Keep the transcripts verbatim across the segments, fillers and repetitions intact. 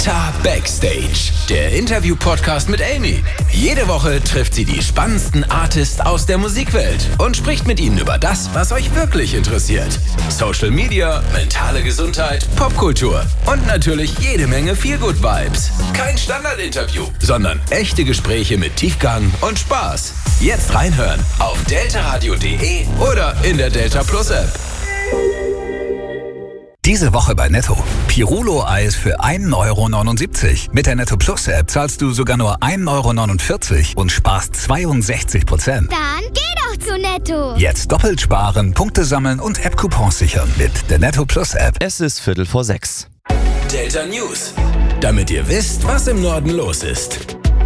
Delta Backstage, der Interview-Podcast mit Amy. Jede Woche trifft sie die spannendsten Artists aus der Musikwelt und spricht mit ihnen über das, was euch wirklich interessiert. Social Media, mentale Gesundheit, Popkultur und natürlich jede Menge Feel-Good-Vibes. Kein Standard-Interview, sondern echte Gespräche mit Tiefgang und Spaß. Jetzt reinhören auf deltaradio punkt de oder in der Delta Plus App. Diese Woche bei Netto. Pirulo-Eis für ein Euro neunundsiebzig. Mit der Netto Plus App zahlst du sogar nur ein Euro neunundvierzig und sparst zweiundsechzig Prozent. Dann geh doch zu Netto. Jetzt doppelt sparen, Punkte sammeln und App-Coupons sichern mit der Netto Plus App. Es ist Viertel vor sechs. Delta News. Damit ihr wisst, was im Norden los ist.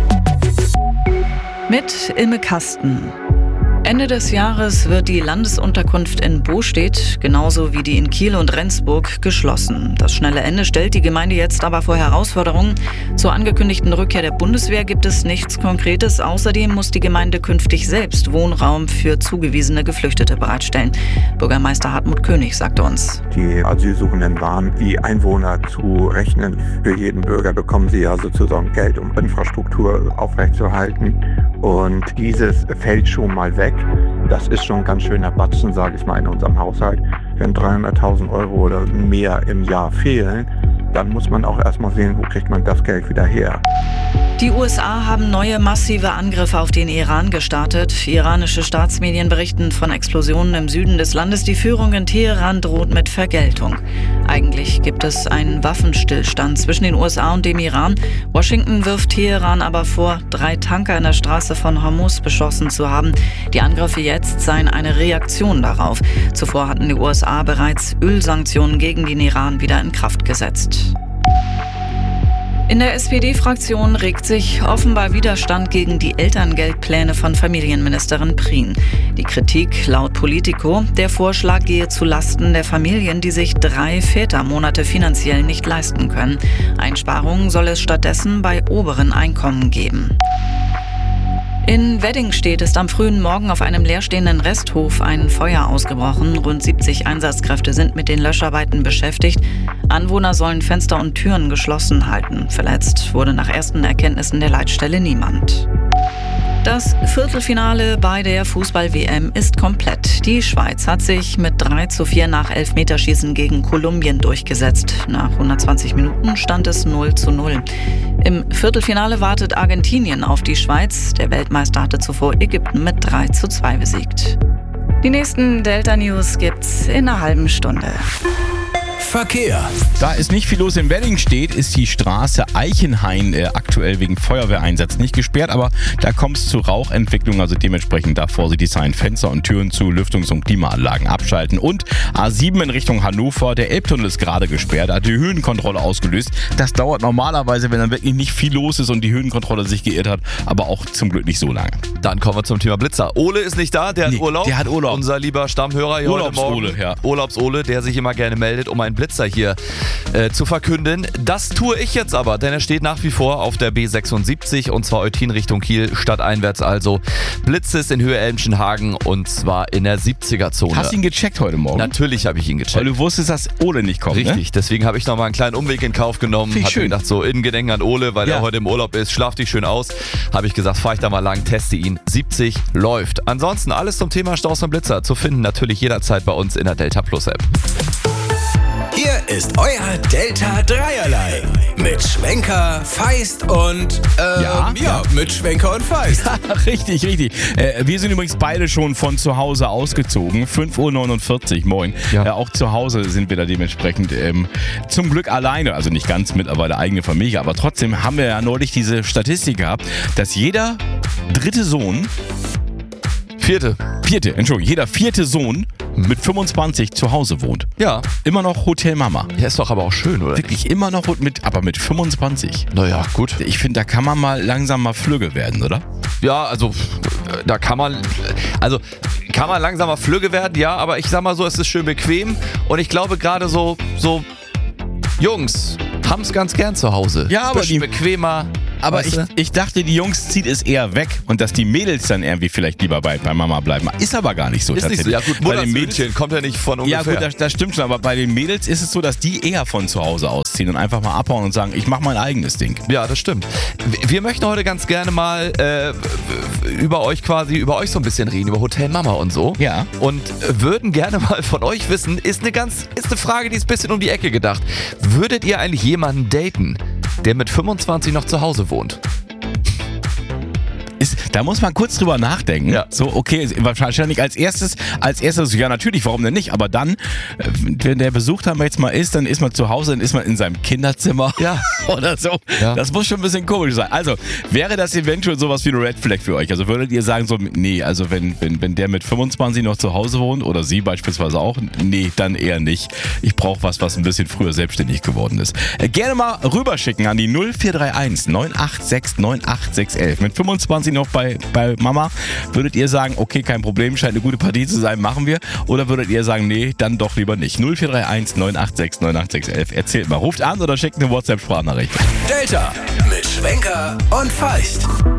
Mit Ilme Kasten. Ende des Jahres wird die Landesunterkunft in Bostedt, genauso wie die in Kiel und Rendsburg, geschlossen. Das schnelle Ende stellt die Gemeinde jetzt aber vor Herausforderungen. Zur angekündigten Rückkehr der Bundeswehr gibt es nichts Konkretes. Außerdem muss die Gemeinde künftig selbst Wohnraum für zugewiesene Geflüchtete bereitstellen. Bürgermeister Hartmut König sagte uns: Die Asylsuchenden waren wie Einwohner zu rechnen. Für jeden Bürger bekommen sie ja sozusagen Geld, um Infrastruktur aufrechtzuerhalten. Und dieses fällt schon mal weg. Das ist schon ein ganz schöner Batzen, sage ich mal, in unserem Haushalt. Wenn dreihunderttausend Euro oder mehr im Jahr fehlen, dann muss man auch erstmal sehen, wo kriegt man das Geld wieder her. Die U S A haben neue massive Angriffe auf den Iran gestartet. Iranische Staatsmedien berichten von Explosionen im Süden des Landes. Die Führung in Teheran droht mit Vergeltung. Eigentlich gibt es einen Waffenstillstand zwischen den U S A und dem Iran. Washington wirft Teheran aber vor, drei Tanker in der Straße von Hormuz beschossen zu haben. Die Angriffe jetzt seien eine Reaktion darauf. Zuvor hatten die U S A bereits Ölsanktionen gegen den Iran wieder in Kraft gesetzt. In der S P D-Fraktion regt sich offenbar Widerstand gegen die Elterngeldpläne von Familienministerin Prien. Die Kritik laut Politico: Der Vorschlag gehe zu Lasten der Familien, die sich drei Vätermonate finanziell nicht leisten können. Einsparungen soll es stattdessen bei oberen Einkommen geben. In Weddingstedt ist am frühen Morgen auf einem leerstehenden Resthof ein Feuer ausgebrochen. Rund siebzig Einsatzkräfte sind mit den Löscharbeiten beschäftigt. Anwohner sollen Fenster und Türen geschlossen halten. Verletzt wurde nach ersten Erkenntnissen der Leitstelle niemand. Das Viertelfinale bei der Fußball-W M ist komplett. Die Schweiz hat sich mit drei zu vier nach Elfmeterschießen gegen Kolumbien durchgesetzt. Nach hundertzwanzig Minuten stand es null zu null. Im Viertelfinale wartet Argentinien auf die Schweiz. Der Weltmeister hatte zuvor Ägypten mit drei zu zwei besiegt. Die nächsten Delta News gibt's in einer halben Stunde. Verkehr. Da es nicht viel los in Weddingstedt, ist die Straße Eichenhain äh, aktuell wegen Feuerwehreinsatz nicht gesperrt, aber da kommt es zu Rauchentwicklung, also dementsprechend da vorsichtig sein, Fenster und Türen zu, Lüftungs- und Klimaanlagen abschalten. Und A sieben in Richtung Hannover, der Elbtunnel ist gerade gesperrt, hat die Höhenkontrolle ausgelöst. Das dauert normalerweise, wenn dann wirklich nicht viel los ist und die Höhenkontrolle sich geirrt hat, aber auch zum Glück nicht so lange. Dann kommen wir zum Thema Blitzer. Ole ist nicht da, der hat Nee, Urlaub. der hat Urlaub. Unser lieber Stammhörer hier heute Morgen. Urlaubs-Ole, ja. Urlaubs-Ole, der sich immer gerne meldet, um einen Blitzer hier äh, zu verkünden. Das tue ich jetzt aber, denn er steht nach wie vor auf der B sechsundsiebzig und zwar Eutin Richtung Kiel, stadteinwärts also. Blitz ist in Höhe Elmschenhagen und zwar in der siebziger-Zone. Hast du ihn gecheckt heute Morgen? Natürlich habe ich ihn gecheckt. Weil du wusstest, dass Ole nicht kommt, Richtig, ne? deswegen habe ich nochmal einen kleinen Umweg in Kauf genommen. Finde ich Hab mir schön. gedacht, so in Gedenken an Ole, weil Ja. er heute im Urlaub ist, schlaf dich schön aus. Habe ich gesagt, fahr ich da mal lang, teste ihn. siebzig läuft. Ansonsten alles zum Thema Staus und Blitzer zu finden natürlich jederzeit bei uns in der Delta Plus App. Hier ist euer Delta Dreierlei. Mit Schwenker, Feist und, ähm, Ja, ja, ja. mit Schwenker und Feist. Richtig, richtig. Äh, wir sind übrigens beide schon von zu Hause ausgezogen. fünf Uhr neunundvierzig, moin. Ja. Äh, auch zu Hause sind wir da dementsprechend ähm, zum Glück alleine. Also nicht ganz mittlerweile eigene Familie, aber trotzdem haben wir ja neulich diese Statistik gehabt, dass jeder dritte Sohn, Vierte. vierte, Entschuldigung, jeder vierte Sohn mit fünfundzwanzig zu Hause wohnt. Ja. Immer noch Hotel Mama. Ja, ist doch aber auch schön, oder? Wirklich immer noch mit, aber mit fünfundzwanzig. Naja, gut. Ich finde, da kann man mal langsam mal flügge werden, oder? Ja, also äh, da kann man, also kann man langsam mal flügge werden, ja, aber ich sag mal so, es ist schön bequem und ich glaube gerade so, so Jungs haben es ganz gern zu Hause. Ja, aber Bisschen die- bequemer, aber weißt ich, du? ich dachte, die Jungs zieht es eher weg und dass die Mädels dann irgendwie vielleicht lieber bei, bei Mama bleiben. Ist aber gar nicht so Ist nicht so. tatsächlich. Ja gut, Bei den Mädchen kommt ja nicht von ungefähr. Ja gut, das, das stimmt schon, aber bei den Mädels ist es so, dass die eher von zu Hause ausziehen und einfach mal abhauen und sagen, ich mache mein eigenes Ding. Ja, das stimmt. Wir möchten heute ganz gerne mal äh, über euch quasi, über euch so ein bisschen reden, über Hotel Mama und so. Ja. Und würden gerne mal von euch wissen, ist eine ganz, ist eine Frage, die ist ein bisschen um die Ecke gedacht. Würdet ihr eigentlich jemanden daten, der mit fünfundzwanzig noch zu Hause wohnt? Ist, da muss man kurz drüber nachdenken. Ja. So, okay, wahrscheinlich als erstes, als erstes, ja natürlich, warum denn nicht? Aber dann, wenn der Besuch dann jetzt mal ist, dann ist man zu Hause, dann ist man in seinem Kinderzimmer Ja. oder so. Ja. Das muss schon ein bisschen komisch sein. Also, wäre das eventuell sowas wie eine Red Flag für euch? Also würdet ihr sagen so, nee, also wenn, wenn, wenn der mit fünfundzwanzig noch zu Hause wohnt oder sie beispielsweise auch, nee, dann eher nicht. Ich brauche was, was ein bisschen früher selbstständig geworden ist. Äh, gerne mal rüberschicken an die null vier drei eins neun acht sechs neun acht sechs eins. Mit fünfundzwanzig noch bei, bei Mama, würdet ihr sagen, okay, kein Problem, scheint eine gute Partie zu sein, machen wir? Oder würdet ihr sagen, nee, dann doch lieber nicht? null vier drei eins neun acht sechs neun acht sechs eins. Erzählt mal, ruft an oder schickt eine WhatsApp-Sprachnachricht. Delta mit Schwenker und Feist.